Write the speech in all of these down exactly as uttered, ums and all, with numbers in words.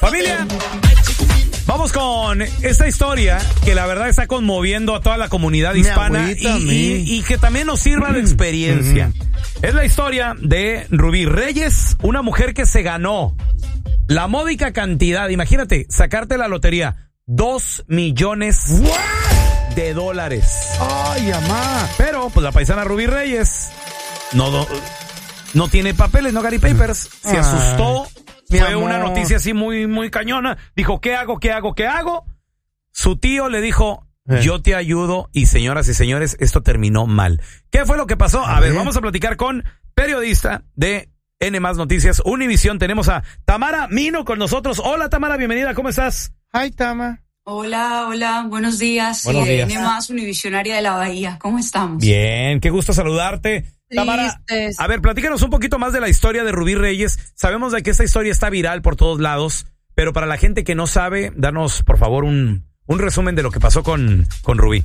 Familia, vamos con esta historia que la verdad está conmoviendo a toda la comunidad hispana y, y, y que también nos sirva de experiencia. Es la historia de Rubí Reyes, una mujer que se ganó la módica cantidad, imagínate, sacarte la lotería, dos millones What? de dólares. Ay, mamá. Pero, pues la paisana Rubí Reyes no, no, no tiene papeles, no Gary Papers, se asustó. Mi Fue amor. una noticia así muy, muy cañona. Dijo, ¿qué hago, qué hago, qué hago? Su tío le dijo, eh. yo te ayudo. Y señoras y señores, esto terminó mal. ¿Qué fue lo que pasó? A, a ver, ver, vamos a platicar con periodista de N Más Noticias, Univisión. Tenemos a Tamara Mino con nosotros. Hola, Tamara, bienvenida. ¿Cómo estás? Hi, Tama. Hola, hola, buenos días. Buenos días. N Más Univisionaria de la Bahía. ¿Cómo estamos? Bien, qué gusto saludarte. Tamara, Tristes. a ver, platícanos un poquito más de la historia de Rubí Reyes. Sabemos de que esta historia está viral por todos lados, pero para la gente que no sabe, danos, por favor, un, un resumen de lo que pasó con, con Rubí.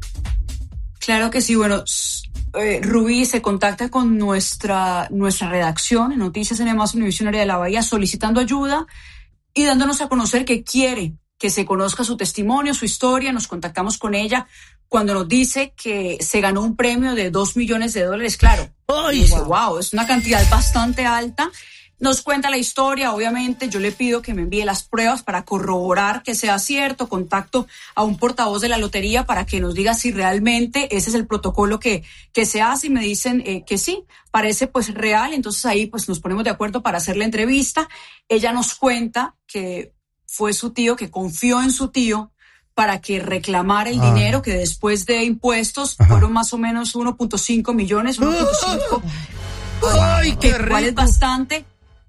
Claro que sí, bueno, eh, Rubí se contacta con nuestra, nuestra redacción en Noticias N Más Univisionaria de la Bahía solicitando ayuda y dándonos a conocer que quiere que se conozca su testimonio, su historia. Nos contactamos con ella cuando nos dice que se ganó un premio de dos millones de dólares. Claro, ¡Ay! dice, wow, es una cantidad bastante alta. Nos cuenta la historia, obviamente yo le pido que me envíe las pruebas para corroborar que sea cierto. Contacto a un portavoz de la lotería para que nos diga si realmente ese es el protocolo que, que se hace, y me dicen eh, que sí, parece pues real. Entonces ahí pues nos ponemos de acuerdo para hacer la entrevista. Ella nos cuenta que fue su tío, que confió en su tío para que reclamara el ah. dinero, que después de impuestos Ajá. fueron más o menos uno punto cinco millones, uno punto cinco, ¡ay, qué rico! Cual es bastante.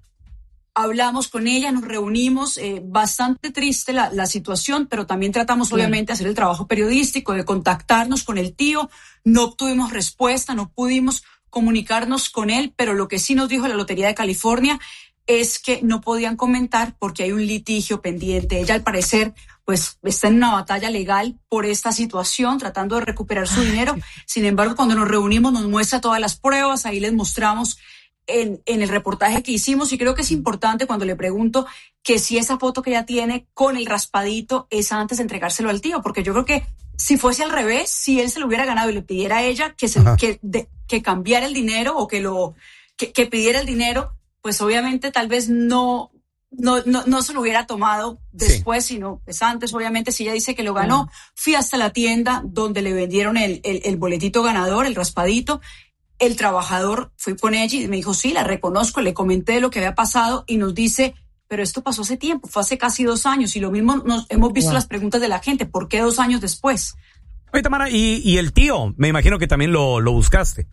Hablamos con ella, nos reunimos, eh, bastante triste la, la situación, pero también tratamos sí. obviamente de hacer el trabajo periodístico, de contactarnos con el tío. No obtuvimos respuesta, no pudimos comunicarnos con él, pero lo que sí nos dijo la Lotería de California es que no podían comentar porque hay un litigio pendiente. Ella, al parecer, pues está en una batalla legal por esta situación, tratando de recuperar su dinero. Sin embargo, cuando nos reunimos nos muestra todas las pruebas, ahí les mostramos en, en el reportaje que hicimos, y creo que es importante cuando le pregunto que si esa foto que ella tiene con el raspadito es antes de entregárselo al tío, porque yo creo que si fuese al revés, si él se lo hubiera ganado y le pidiera a ella que, se, que, de, que cambiara el dinero o que, lo, que, que pidiera el dinero, pues obviamente tal vez no, no, no, no se lo hubiera tomado después, sí. sino pues antes. Obviamente, si ella dice que lo ganó, fui hasta la tienda donde le vendieron el, el, el boletito ganador, el raspadito. El trabajador fue con ella y me dijo, sí, la reconozco, le comenté lo que había pasado y nos dice, pero esto pasó hace tiempo, fue hace casi dos años y lo mismo nos hemos visto wow. las preguntas de la gente, ¿por qué dos años después? Oye, Tamara, y, y el tío, me imagino que también lo, lo buscaste.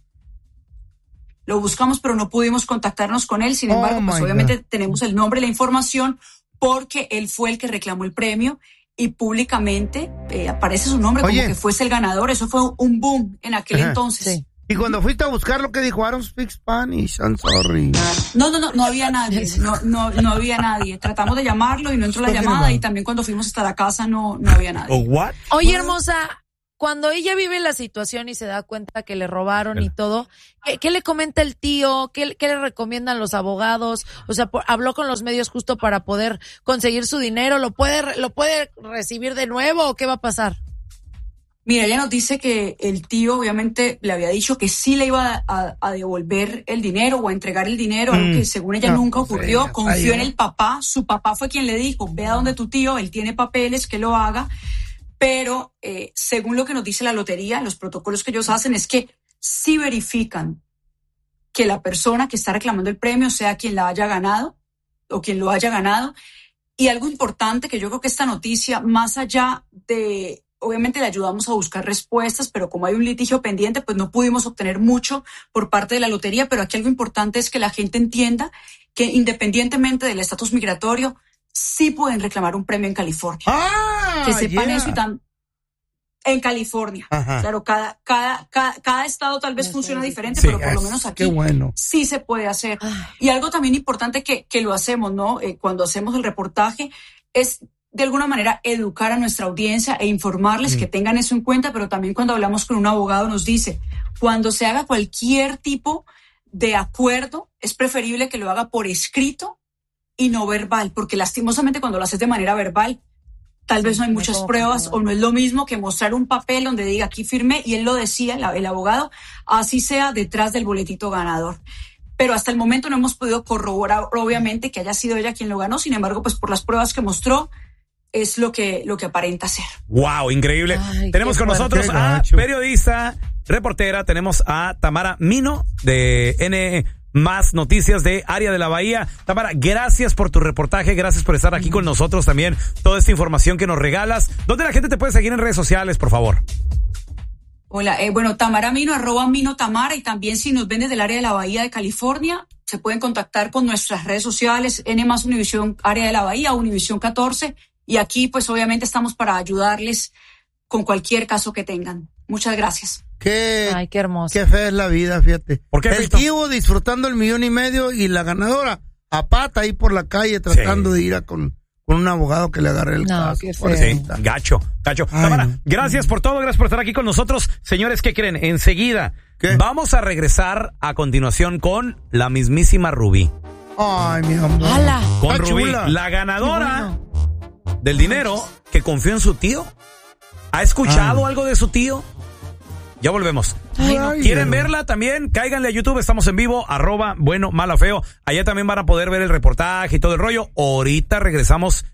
Lo buscamos, pero no pudimos contactarnos con él. Sin embargo, oh pues obviamente God. tenemos el nombre y la información porque él fue el que reclamó el premio y públicamente eh, aparece su nombre Oye. como que fuese el ganador. Eso fue un boom en aquel Ajá. entonces. Sí. Y cuando fuiste a buscar lo que dijo, I don't speak Spanish, I'm sorry. No, no, no, no había nadie, no, no, no había nadie. Tratamos de llamarlo y no entró la llamada, y también cuando fuimos hasta la casa no, no había nadie. ¿Oh, what? Oye, hermosa, cuando ella vive la situación y se da cuenta que le robaron y todo, ¿qué, qué le comenta el tío? ¿Qué, qué le recomiendan los abogados? O sea, por, habló con los medios justo para poder conseguir su dinero. ¿Lo puede, lo puede recibir de nuevo o qué va a pasar? Mira, ella nos dice que el tío obviamente le había dicho que sí le iba a, a devolver el dinero o a entregar el dinero, mm. algo que según ella no, nunca ocurrió. Sí, Confió ay, en el papá, su papá fue quien le dijo, ve a donde tu tío, él tiene papeles, que lo haga. Pero eh, según lo que nos dice la lotería, los protocolos que ellos hacen es que sí verifican que la persona que está reclamando el premio sea quien la haya ganado o quien lo haya ganado. Y algo importante que yo creo que esta noticia, más allá de... Obviamente le ayudamos a buscar respuestas, pero como hay un litigio pendiente, pues no pudimos obtener mucho por parte de la lotería. Pero aquí algo importante es que la gente entienda que independientemente del estatus migratorio, sí pueden reclamar un premio en California. Ah, que sepan yeah. eso y tan... En California. Ajá. Claro, cada, cada, cada, cada estado tal vez no funciona sé. diferente, sí, pero por es, lo menos aquí bueno. sí se puede hacer. Ay. Y algo también importante que, que lo hacemos, ¿no? Eh, cuando hacemos el reportaje es... de alguna manera educar a nuestra audiencia e informarles mm. que tengan eso en cuenta, pero también cuando hablamos con un abogado nos dice, cuando se haga cualquier tipo de acuerdo, es preferible que lo haga por escrito y no verbal, porque lastimosamente cuando lo haces de manera verbal, tal vez no hay muchas pruebas o no es lo mismo que mostrar un papel donde diga aquí firmé, y él lo decía, el, el abogado, así sea detrás del boletito ganador. Pero hasta el momento no hemos podido corroborar, obviamente, que haya sido ella quien lo ganó. Sin embargo, pues por las pruebas que mostró, es lo que, lo que aparenta ser. ¡Wow! Increíble. Ay, tenemos con fuerte, nosotros a periodista, reportera, tenemos a Tamara Mino de N Más Noticias de Área de la Bahía. Tamara, gracias por tu reportaje, gracias por estar aquí con nosotros también, toda esta información que nos regalas. ¿Dónde la gente te puede seguir en redes sociales, por favor? Hola, eh, bueno, Tamara Mino, arroba Mino Tamara, y también si nos ven desde el área de la Bahía de California, se pueden contactar con nuestras redes sociales, N más Univisión Área de la Bahía, Univisión catorce, y aquí pues obviamente estamos para ayudarles con cualquier caso que tengan. Muchas gracias. Qué, Ay, qué hermoso. Qué fe es la vida, fíjate. ¿Por qué, el tío disfrutando el millón y medio y la ganadora a pata ahí por la calle tratando sí. de ir a con... con un abogado que le agarre el no, caso. Sí, gacho, gacho. Ay, Tamara, no. gracias por todo, gracias por estar aquí con nosotros. Señores, ¿qué creen? Enseguida ¿Qué? vamos a regresar a continuación con la mismísima Rubí. Ay, mi amor. ¡Hala! Con Está Rubí, chula. la ganadora bueno. del dinero que confió en su tío. ¿Ha escuchado Ay. algo de su tío? Ya volvemos. Ay, no. ¿Quieren verla también? Cáiganle a YouTube, estamos en vivo, arroba bueno, mala, feo. Allá también van a poder ver el reportaje y todo el rollo. Ahorita regresamos